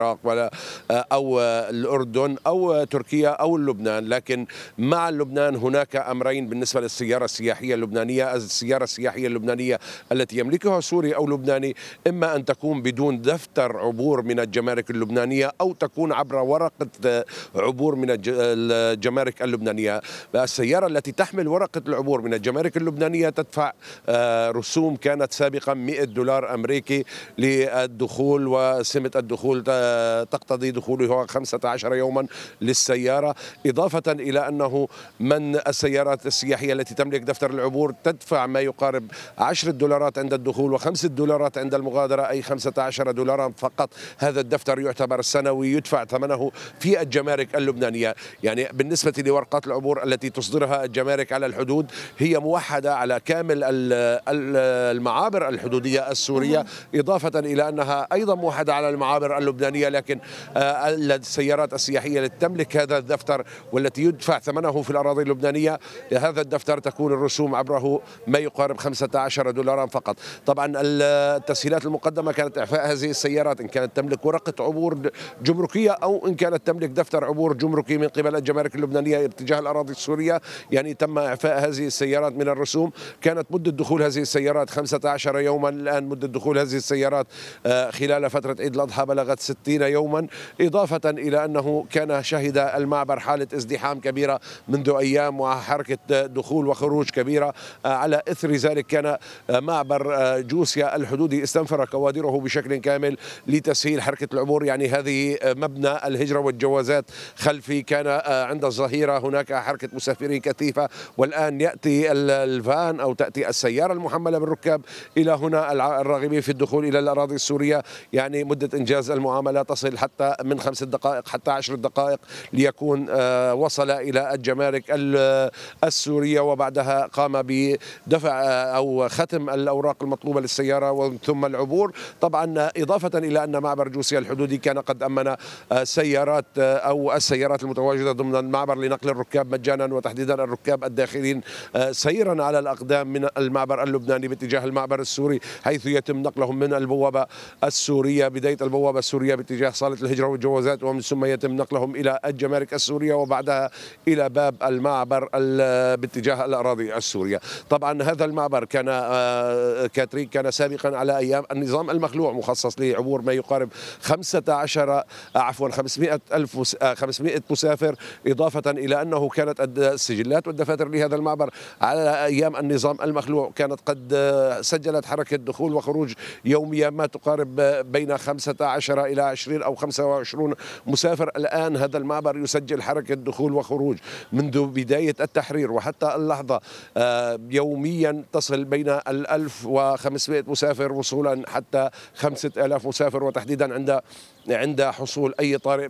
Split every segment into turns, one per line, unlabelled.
العراق ولا أو الأردن أو تركيا أو لبنان، لكن مع لبنان هناك أمرين بالنسبة للسيارة السياحية اللبنانية. السيارة السياحية اللبنانية التي يملكها سوري أو لبناني إما أن تكون بدون دفتر عبور من الجمارك اللبنانية أو تكون عبر ورقة عبور من الجمارك اللبنانية. السيارة التي تحمل ورقة العبور من الجمارك اللبنانية تدفع رسوم كانت سابقا $100 أمريكي للدخول، وسمة الدخول تقتضي دخوله 15 يوما للسيارة، إضافة إلى أنه من السيارات السياحية التي تملك دفتر العبور تدفع ما يقارب $10 عند الدخول و$5 عند المغادرة، أي $15 فقط. هذا الدفتر يعتبر سنوي يدفع ثمنه في الجمارك اللبنانية. يعني بالنسبة لورقات العبور التي تصدرها الجمارك على الحدود هي موحدة على كامل المعابر الحدودية السورية، إضافة إلى أنها أيضا موحدة على المعابر اللبنانية. لكن السيارات السياحية التي تملك هذا الدفتر والتي يدفع ثمنه في الأراضي اللبنانية، هذا الدفتر تكون الرسوم عبره ما يقارب $15 فقط. طبعا التسهيلات المقدمة كانت إعفاء هذه السيارات إن كانت تملك ورقة عبور جمركية أو إن كانت تملك دفتر عبور جمركي من قبل الجمارك اللبنانية اتجاه الأراضي السورية. يعني تم إعفاء هذه السيارات من الرسوم. كانت مدة دخول هذه السيارات 15 يوما، الآن مدة دخول هذه السيارات خلال فترة عيد الأضحى بلغت 60 يوما، إضافة إلى أنه كان شهد المعبر حالة ازدحام كبيرة منذ أيام وحركة دخول وخروج كبيرة. على إثر ذلك كان معبر جوسيا الحدودي استنفر كوادره بشكل كامل لتسهيل حركة العبور. يعني هذه مبنى الهجرة والجوازات خلفي كان عند الظهيرة هناك حركة مسافرين كثيفة، والآن يأتي الفان أو تأتي السيارة المحملة بالركاب إلى هنا الراغبين في الدخول إلى الأراضي السورية. يعني مدة إنجاز المعاملة تصل حتى من 5 دقائق حتى 10 دقائق ليكون وصل إلى الجمارك السورية، وبعدها قام بدفع أو ختم الأوراق المطلوبة للسيارة ثم العبور. طبعا إضافة إلى أن معبر جوسيا الحدودي كان قد أمن سيارات أو السيارات المتواجدة ضمن المعبر لنقل الركاب مجانا، وتحديدا الركاب الداخلين سيرا على الأقدام من المعبر اللبناني باتجاه المعبر السوري، حيث يتم نقلهم من البوابة السورية، بداية البوابة السورية باتجاه صالة الهجرة والجوازات، ومن ثم يتم نقلهم إلى الجمارك السورية وبعدها إلى باب المعبر باتجاه الأراضي السورية. طبعا هذا المعبر كان سابقا على أيام النظام المخلوع مخصص لعبور ما يقارب 500 مسافر، إضافة إلى أنه كانت السجلات والدفاتر لهذا المعبر على أيام النظام المخلوع كانت قد سجلت حركة دخول وخروج يوميا ما تقارب بين 15 إلى 20 أو 25 مسافر. الآن هذا المعبر يسجل حركة دخول وخروج منذ بداية التحرير وحتى اللحظة يوميا تصل بين 1500 مسافر وصولا حتى 5000 مسافر، وتحديدا عند حصول أي طارئ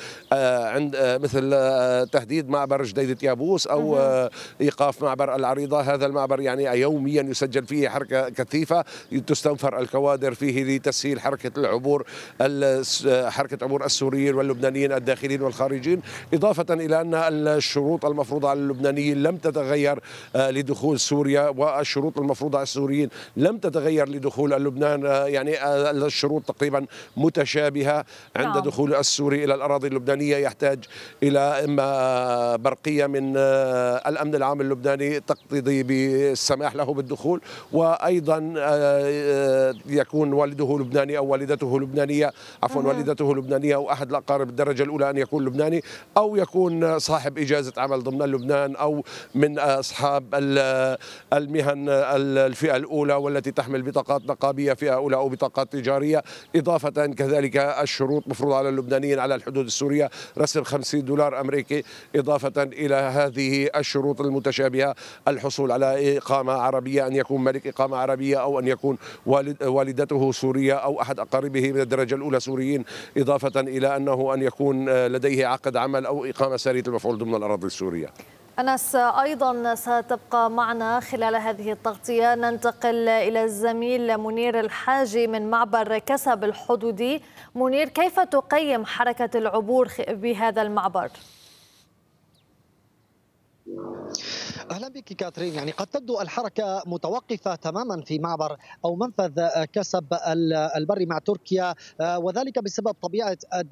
مثل تهديد معبر جديدة يابوس أو إيقاف معبر العريضة. هذا المعبر يعني يوميا يسجل فيه حركة كثيفة تستنفر الكوادر فيه لتسهيل حركة العبور، حركة عبور السوريين واللبنانيين الداخلين والخارجين، إضافة إلى أن الشروط المفروضة على اللبنانيين لم تتغير لدخول سوريا، والشروط المفروضة على السوريين لم تتغير لدخول لبنان. يعني الشروط تقريبا متشابهة. عند دخول السوري إلى الأراضي اللبنانية يحتاج إلى إما برقية من الأمن العام اللبناني تقتضي بالسماح له بالدخول، وأيضا يكون والده لبناني أو والدته لبنانية، عفوا والدته لبنانية أو أحد الأقارب الدرجة الأولى أن يكون لبناني، أو يكون صاحب إجازة عمل ضمن لبنان، أو من أصحاب المهن الفئة الأولى والتي تحمل بطاقات نقابية فئة أولى أو بطاقات تجارية. إضافة كذلك الشروط مفروضة على اللبنانيين على الحدود السورية رسم $50 أمريكي، إضافة إلى هذه الشروط المتشابهة الحصول على إقامة عربية، أن يكون ملك إقامة عربية أو أن يكون والدته سورية أو أحد أقاربه من الدرجة الأولى سوريين، إضافة إلى أنه أن يكون لديه عقد عمل أو إقامة سارية المفعول ضمن الأراضي السورية.
أنس، أيضا ستبقى معنا خلال هذه التغطية. ننتقل إلى الزميل منير الحاجي من معبر كسب الحدودي. منير، كيف تقيم حركة العبور بهذا المعبر؟
أهلا بك كاترين. يعني قد تبدو الحركة متوقفة تماما في معبر أو منفذ كسب البري مع تركيا، وذلك بسبب طبيعة